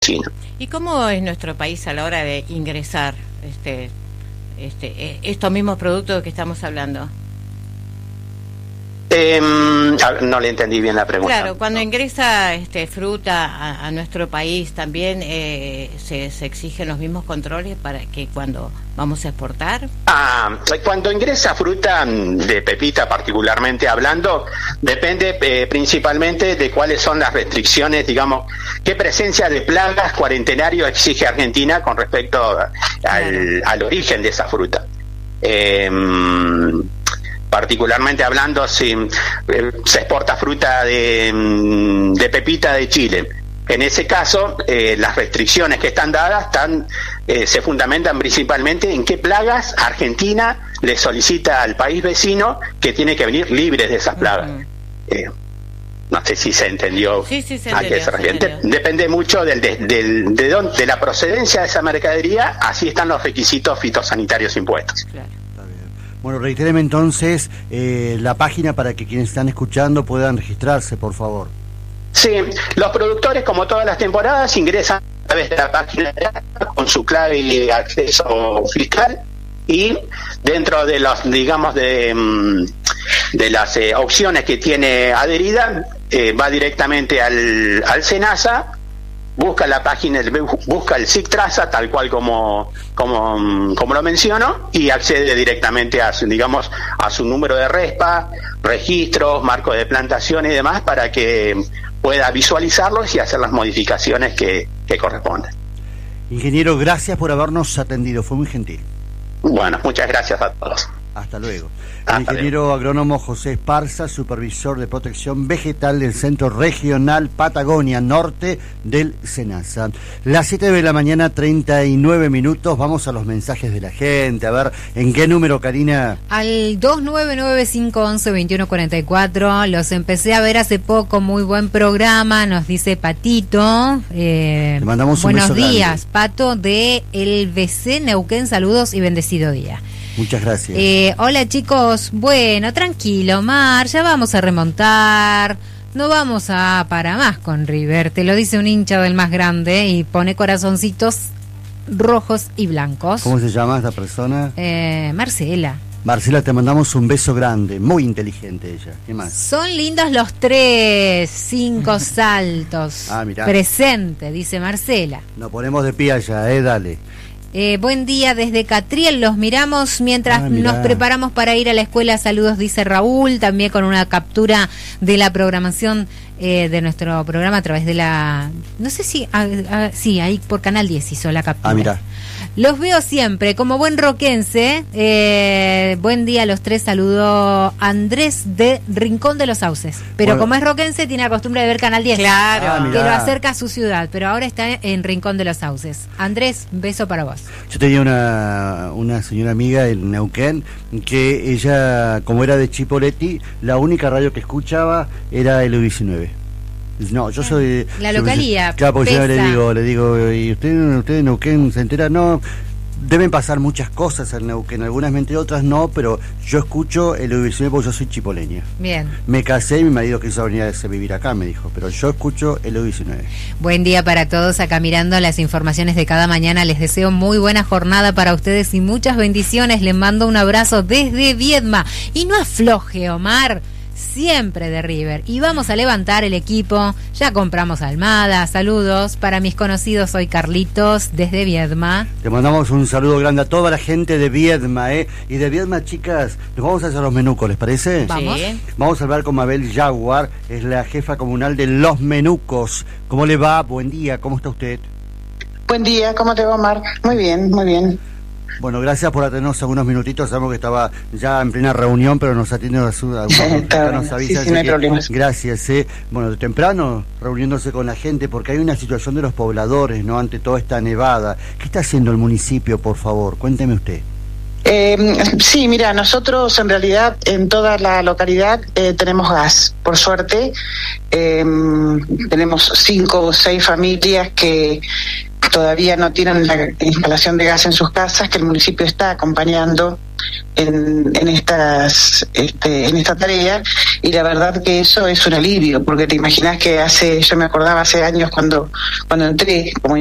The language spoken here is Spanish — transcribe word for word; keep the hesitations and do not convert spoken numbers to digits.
vecino. ¿Y cómo es nuestro país a la hora de ingresar este, este, estos mismos productos que estamos hablando? Eh, no le entendí bien la pregunta. Claro, cuando ingresa este, fruta a, a nuestro país, también eh, se, se exigen los mismos controles para que cuando vamos a exportar. Ah, cuando ingresa fruta de pepita, particularmente hablando, depende eh, principalmente de cuáles son las restricciones, digamos, qué presencia de plagas cuarentenario exige Argentina con respecto al, claro. al origen de esa fruta. Eh, particularmente hablando, si eh, se exporta fruta de, de pepita de Chile. En ese caso, eh, las restricciones que están dadas están, eh, se fundamentan principalmente en qué plagas Argentina le solicita al país vecino que tiene que venir libres de esas plagas. Uh-huh. eh, no sé si se entendió sí, sí, se a qué se refiere. Depende mucho del, del, del, de, don, de la procedencia de esa mercadería, así están los requisitos fitosanitarios impuestos. Claro. Bueno, reitéreme entonces eh, la página para que quienes están escuchando puedan registrarse, por favor. Sí, los productores, como todas las temporadas, ingresan a través de la página con su clave y acceso fiscal, y dentro de los, digamos, de, de las eh, opciones que tiene adherida, eh, va directamente al, al SENASA, busca la página, busca el SIC-Traza, tal cual como, como, como lo menciono, y accede directamente a su, digamos, a su número de RESPA, registros, marco de plantación y demás, para que pueda visualizarlos y hacer las modificaciones que, que corresponden. Ingeniero, gracias por habernos atendido, fue muy gentil. Bueno, muchas gracias a todos. Hasta luego. El ingeniero agrónomo José Esparza, supervisor de protección vegetal del Centro Regional Patagonia Norte del SENASA. Las siete de la mañana, treinta y nueve minutos. Vamos a los mensajes de la gente. A ver, ¿en qué número, Karina? Al dos nueve nueve cinco once veintiuno cuarenta y cuatro. Los empecé a ver hace poco. Muy buen programa, nos dice Patito. Eh, Le mandamos un buenos beso días, grande. Pato de El B C Neuquén. Saludos y bendecido día. Muchas gracias. Eh, hola chicos, bueno, tranquilo Mar, ya vamos a remontar, no vamos a para más con River, te lo dice un hincha del más grande y pone corazoncitos rojos y blancos. ¿Cómo se llama esta persona? Eh, Marcela. Marcela, te mandamos un beso grande, muy inteligente ella. ¿Qué más? Son lindos los tres, cinco saltos. Ah, mirá. Presente, dice Marcela. Nos ponemos de pie allá, eh, dale. Eh, buen día desde Catriel, los miramos mientras ah, nos preparamos para ir a la escuela. Saludos, dice Raúl, también con una captura de la programación eh, de nuestro programa a través de la... No sé si... Ah, ah, sí, ahí por Canal diez hizo la captura. Ah, mira. Los veo siempre, como buen roquense. Eh, buen día a los tres, saludo Andrés de Rincón de los Sauces. Pero bueno, como es roquense, tiene la costumbre de ver Canal diez. Claro. Ah, que lo acerca a su ciudad, pero ahora está en Rincón de los Sauces. Andrés, beso para vos. Yo tenía una, una señora amiga en Neuquén que ella, como era de Chipoleti, la única radio que escuchaba era el U diecinueve. No, yo soy... La localía. Claro, porque pesa. yo le digo, le digo, ¿y usted, usted en Neuquén se entera? No, deben pasar muchas cosas en Neuquén, algunas mentira, otras no, pero yo escucho el U diecinueve porque yo soy chipoleña. Bien. Me casé y mi marido quiso venir a vivir acá, me dijo, pero yo escucho el U diecinueve. Buen día para todos, acá mirando las informaciones de cada mañana. Les deseo muy buena jornada para ustedes y muchas bendiciones. Les mando un abrazo desde Viedma. Y no afloje, Omar, siempre de River. Y vamos a levantar el equipo. Ya compramos Almada. Saludos para mis conocidos. Soy Carlitos desde Viedma. Te mandamos un saludo grande a toda la gente de Viedma, ¿eh? Y de Viedma, chicas, nos vamos a hacer los menucos, ¿les parece? Vamos. Sí. Vamos a hablar con Mabel Jaguar, es la jefa comunal de Los Menucos. ¿Cómo le va? Buen día, ¿cómo está usted? Buen día, ¿cómo te va, Omar? Muy bien, muy bien. Bueno, gracias por atendernos algunos minutitos. Sabemos que estaba ya en plena reunión, pero nos atiende a su... A, Está nos bien. avisa, Sí, sí, no hay que, problemas. gracias. Eh. Bueno, de temprano reuniéndose con la gente, porque hay una situación de los pobladores, ¿no? Ante toda esta nevada. ¿Qué está haciendo el municipio, por favor? Cuénteme usted. Eh, sí, mira, nosotros en realidad en toda la localidad eh, tenemos gas, por suerte. Eh, tenemos cinco o seis familias que todavía no tienen la instalación de gas en sus casas, que el municipio está acompañando en, en estas este, en esta tarea, y la verdad que eso es un alivio, porque te imaginas que hace, yo me acordaba hace años cuando, cuando entré como